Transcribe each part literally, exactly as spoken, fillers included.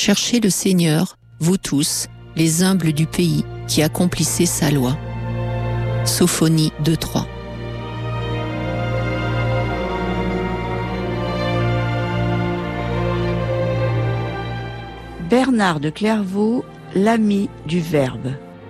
Cherchez le Seigneur, vous tous, les humbles du pays, qui accomplissez sa loi. Sophonie deux trois. Bernard de Clairvaux, l'ami du Verbe.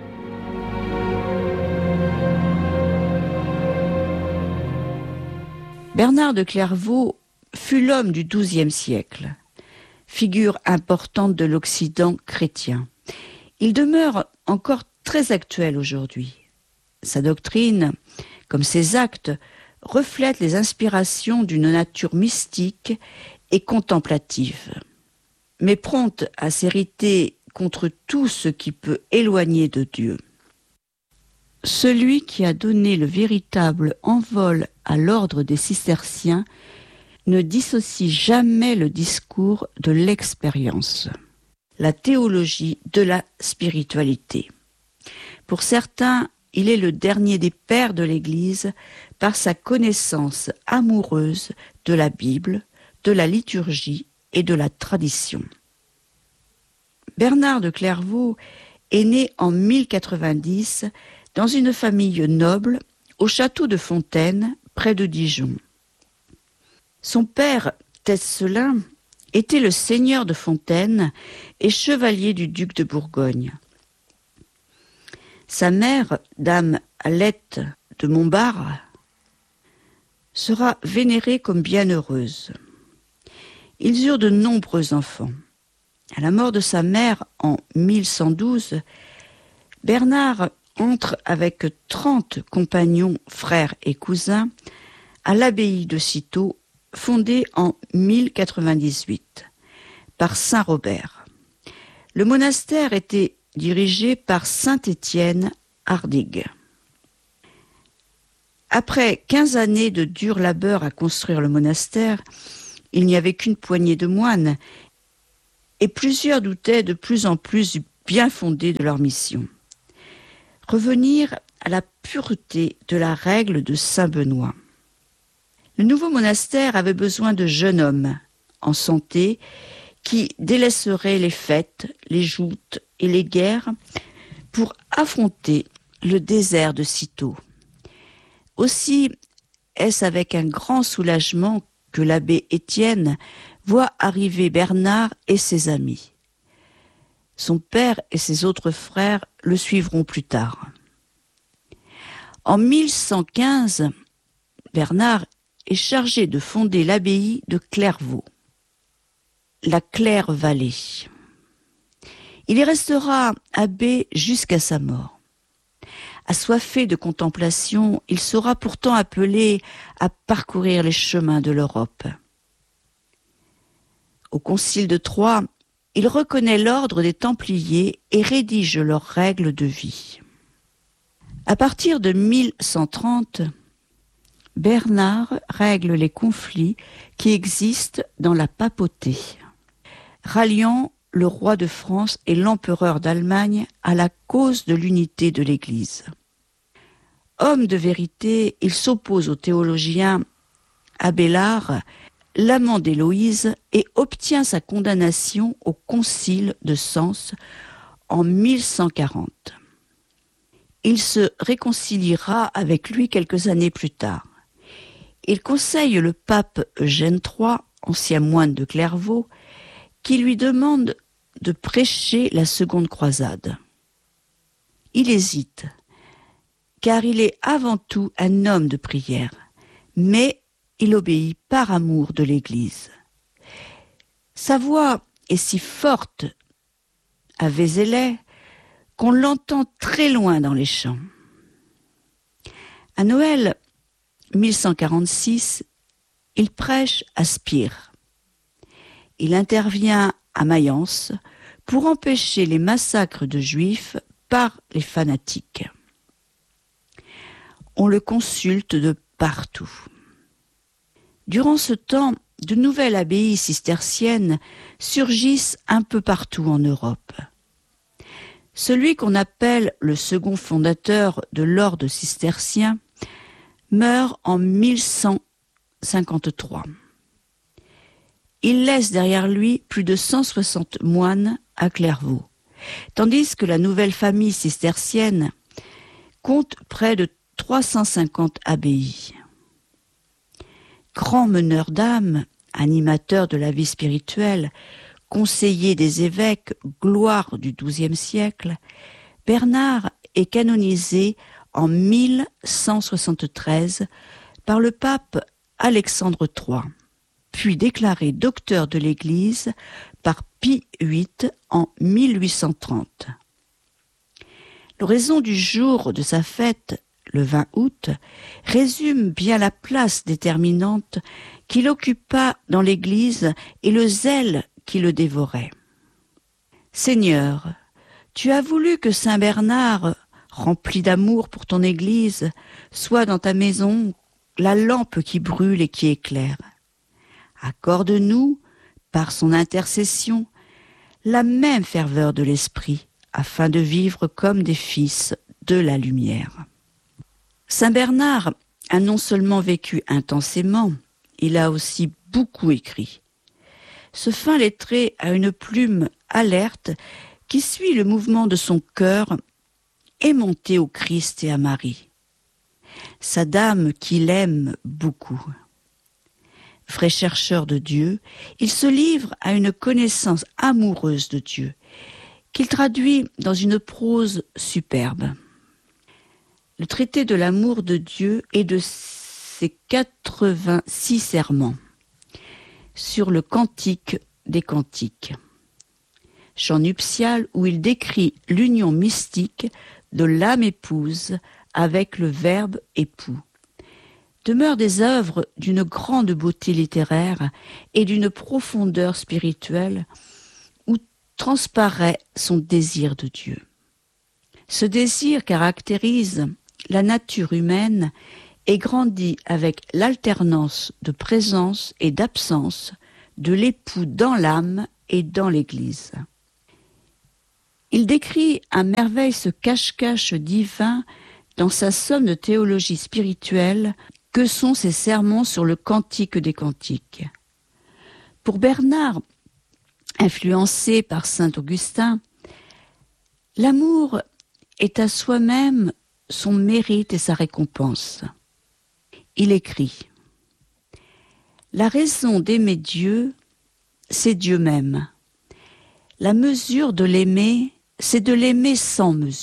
Bernard de Clairvaux fut l'homme du douzième siècle, figure importante de l'Occident chrétien. Il demeure encore très actuel aujourd'hui. Sa doctrine, comme ses actes, reflètent les inspirations d'une nature mystique et contemplative, mais prompte à s'irriter contre tout ce qui peut éloigner de Dieu. Celui qui a donné le véritable envol à l'ordre des cisterciens ne dissocie jamais le discours de l'expérience, la théologie de la spiritualité. Pour certains, il est le dernier des pères de l'Église par sa connaissance amoureuse de la Bible, de la liturgie et de la tradition. Bernard de Clairvaux est né en mille quatre-vingt-dix dans une famille noble au château de Fontaine, près de Dijon. Son père, Tescelin, était le seigneur de Fontaine et chevalier du duc de Bourgogne. Sa mère, dame Alette de Montbard, sera vénérée comme bienheureuse. Ils eurent de nombreux enfants. À la mort de sa mère en mille cent douze, Bernard entre avec trente compagnons, frères et cousins à l'abbaye de Cîteaux, fondée en mille quatre-vingt-dix-huit par saint Robert. Le monastère était dirigé par saint Étienne Hardig. Après quinze années de dur labeur à construire le monastère, il n'y avait qu'une poignée de moines et plusieurs doutaient de plus en plus du bien fondé de leur mission. Revenir à la pureté de la règle de saint Benoît. Le nouveau monastère avait besoin de jeunes hommes en santé qui délaisseraient les fêtes, les joutes et les guerres pour affronter le désert de Cîteaux. Aussi est-ce avec un grand soulagement que l'abbé Étienne voit arriver Bernard et ses amis. Son père et ses autres frères le suivront plus tard. En mille cent quinze, Bernard est chargé de fonder l'abbaye de Clairvaux, la Claire-Vallée. Il y restera abbé jusqu'à sa mort. Assoiffé de contemplation, il sera pourtant appelé à parcourir les chemins de l'Europe. Au Concile de Troyes, il reconnaît l'ordre des Templiers et rédige leurs règles de vie. À partir de mille cent trente, Bernard règle les conflits qui existent dans la papauté, ralliant le roi de France et l'empereur d'Allemagne à la cause de l'unité de l'Église. Homme de vérité, il s'oppose au théologien Abélard, l'amant d'Héloïse, et obtient sa condamnation au concile de Sens en mille cent quarante. Il se réconciliera avec lui quelques années plus tard. Il conseille le pape Eugène trois, ancien moine de Clairvaux, qui lui demande de prêcher la seconde croisade. Il hésite, car il est avant tout un homme de prière, mais il obéit par amour de l'Église. Sa voix est si forte à Vézelay qu'on l'entend très loin dans les champs. À Noël mille cent quarante-six, il prêche à Spire. Il intervient à Mayence pour empêcher les massacres de Juifs par les fanatiques. On le consulte de partout. Durant ce temps, de nouvelles abbayes cisterciennes surgissent un peu partout en Europe. Celui qu'on appelle le second fondateur de l'ordre cistercien meurt en mille cent cinquante-trois. il laisse derrière lui plus de cent soixante moines à Clairvaux, tandis que la nouvelle famille cistercienne compte près de trois cent cinquante abbayes. Grand meneur d'âme, animateur de la vie spirituelle, conseiller des évêques, gloire du douzième siècle, Bernard est canonisé en mille cent soixante-treize par le pape Alexandre trois, puis déclaré docteur de l'Église par Pie huit en mille huit cent trente. L'oraison du jour de sa fête, le vingt août, résume bien la place déterminante qu'il occupa dans l'Église et le zèle qui le dévorait. Seigneur, tu as voulu que saint Bernard, rempli d'amour pour ton Église, soit dans ta maison la lampe qui brûle et qui éclaire. Accorde-nous, par son intercession, la même ferveur de l'esprit, afin de vivre comme des fils de la lumière. Saint Bernard a non seulement vécu intensément, il a aussi beaucoup écrit. Ce fin lettré a une plume alerte qui suit le mouvement de son cœur aimanté au Christ et à Marie, sa dame qu'il aime beaucoup. Vrai chercheur de Dieu, il se livre à une connaissance amoureuse de Dieu, qu'il traduit dans une prose superbe. Le traité de l'amour de Dieu et de ses quatre-vingt-six serments sur le cantique des cantiques, chant nuptial où il décrit l'union mystique de l'âme épouse avec le verbe époux, demeurent des œuvres d'une grande beauté littéraire et d'une profondeur spirituelle où transparaît son désir de Dieu. Ce désir caractérise la nature humaine et grandit avec l'alternance de présence et d'absence de l'époux dans l'âme et dans l'Église. Il décrit à merveille ce cache-cache divin dans sa somme de théologie spirituelle que sont ses sermons sur le cantique des cantiques. Pour Bernard, influencé par saint Augustin, l'amour est à soi-même son mérite et sa récompense. Il écrit « La raison d'aimer Dieu, c'est Dieu même. La mesure de l'aimer, c'est de l'aimer sans mesure. »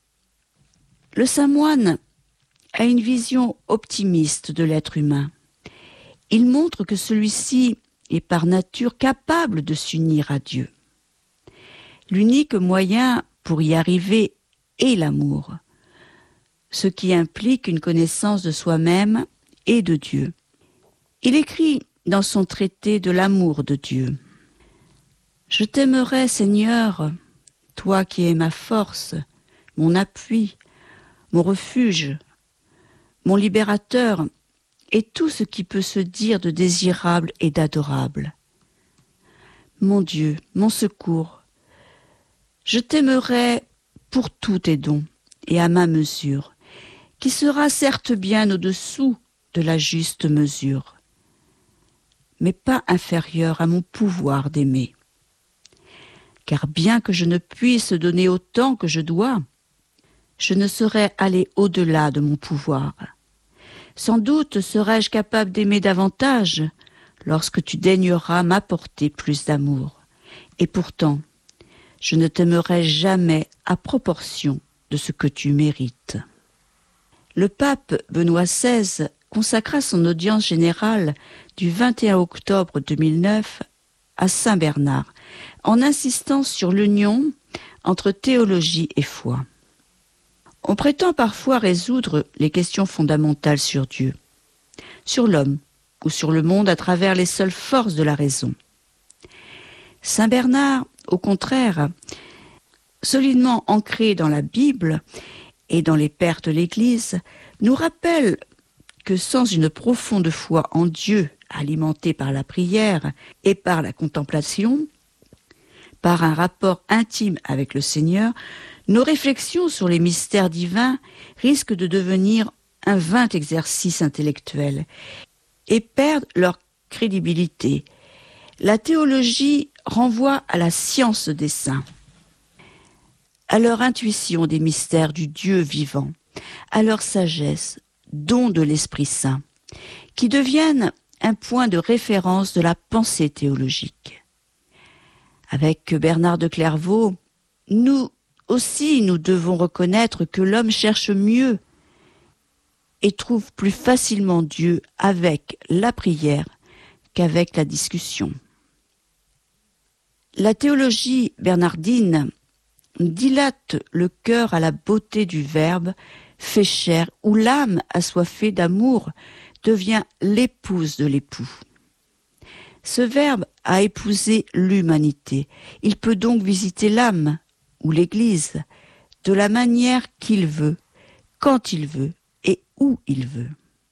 Le saint moine a une vision optimiste de l'être humain. Il montre que celui-ci est par nature capable de s'unir à Dieu. L'unique moyen pour y arriver est l'amour, ce qui implique une connaissance de soi-même et de Dieu. Il écrit dans son traité de l'amour de Dieu « Je t'aimerai, Seigneur, toi qui es ma force, mon appui, mon refuge, mon libérateur, et tout ce qui peut se dire de désirable et d'adorable. Mon Dieu, mon secours, je t'aimerai pour tous tes dons et à ma mesure, qui sera certes bien au-dessous de la juste mesure, mais pas inférieure à mon pouvoir d'aimer. Car bien que je ne puisse donner autant que je dois, je ne saurais aller au-delà de mon pouvoir. Sans doute serais-je capable d'aimer davantage lorsque tu daigneras m'apporter plus d'amour. Et pourtant, je ne t'aimerai jamais à proportion de ce que tu mérites. » Le pape Benoît seize consacra son audience générale du vingt et un octobre deux mille neuf à saint Bernard, en insistant sur l'union entre théologie et foi. On prétend parfois résoudre les questions fondamentales sur Dieu, sur l'homme ou sur le monde à travers les seules forces de la raison. Saint Bernard, au contraire, solidement ancré dans la Bible et dans les pères de l'Église, nous rappelle que sans une profonde foi en Dieu, alimentée par la prière et par la contemplation, par un rapport intime avec le Seigneur, nos réflexions sur les mystères divins risquent de devenir un vain exercice intellectuel et perdent leur crédibilité, La théologie renvoie à la science des saints, à leur intuition des mystères du Dieu vivant, à leur sagesse, don de l'Esprit Saint, qui deviennent un point de référence de la pensée théologique. Avec Bernard de Clairvaux, nous aussi nous devons reconnaître que l'homme cherche mieux et trouve plus facilement Dieu avec la prière qu'avec la discussion. La théologie bernardine dilate le cœur à la beauté du Verbe fait chair, où l'âme assoiffée d'amour devient l'épouse de l'époux. Ce Verbe a épousé l'humanité. Il peut donc visiter l'âme ou l'Église de la manière qu'il veut, quand il veut et où il veut.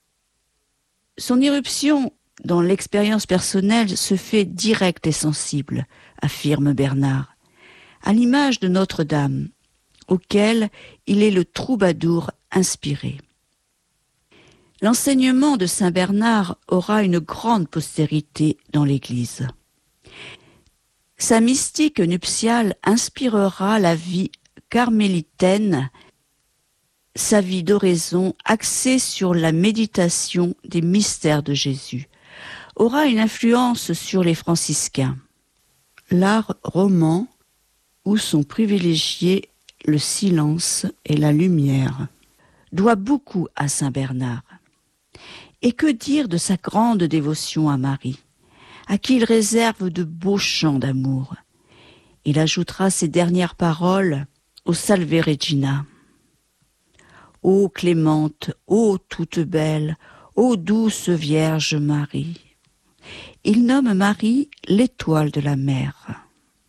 Son irruption dans l'expérience personnelle se fait directe et sensible, affirme Bernard, à l'image de Notre-Dame, auquel il est le troubadour inspiré. L'enseignement de saint Bernard aura une grande postérité dans l'Église. Sa mystique nuptiale inspirera la vie carmélitaine, sa vie d'oraison axée sur la méditation des mystères de Jésus, aura une influence sur les franciscains. L'art roman, où sont privilégiés le silence et la lumière, doit beaucoup à saint Bernard. Et que dire de sa grande dévotion à Marie, à qui il réserve de beaux chants d'amour. Il ajoutera ses dernières paroles au Salve Regina. Ô clémente, ô toute belle, ô douce Vierge Marie. Il nomme Marie l'étoile de la mer.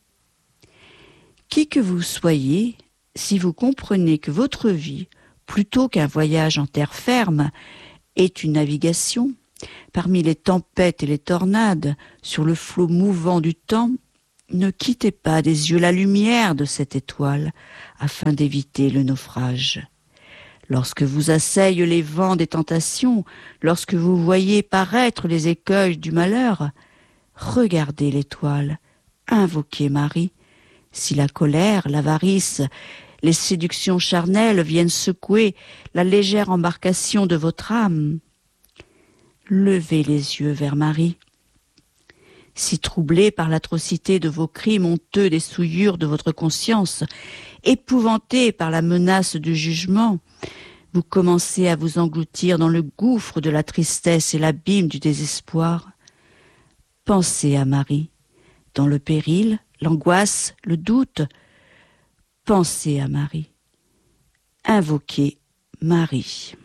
Qui que vous soyez, si vous comprenez que votre vie, plutôt qu'un voyage en terre ferme, est une navigation, parmi les tempêtes et les tornades, sur le flot mouvant du temps, ne quittez pas des yeux la lumière de cette étoile, afin d'éviter le naufrage. Lorsque vous assaillent les vents des tentations, lorsque vous voyez paraître les écueils du malheur, regardez l'étoile, invoquez Marie. Si la colère, l'avarice, les séductions charnelles viennent secouer la légère embarcation de votre âme, levez les yeux vers Marie. Si troublé par l'atrocité de vos crimes honteux des souillures de votre conscience, épouvanté par la menace du jugement, vous commencez à vous engloutir dans le gouffre de la tristesse et l'abîme du désespoir, pensez à Marie. Dans le péril, l'angoisse, le doute, pensez à Marie. Invoquez Marie.